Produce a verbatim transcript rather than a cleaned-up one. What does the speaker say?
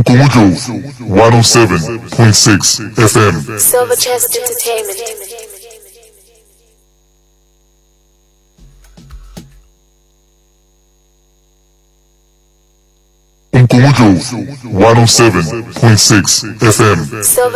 Unkujo one oh seven point six F M. Silver Chest Entertainment. Unkujo one oh seven point six F M. Silver